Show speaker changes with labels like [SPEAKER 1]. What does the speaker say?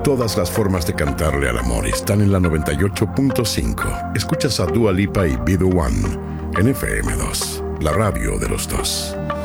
[SPEAKER 1] Todas las formas de cantarle al amor están en la 98.5. Escuchas a Dua Lipa y Be The One en FM2, la radio de los dos.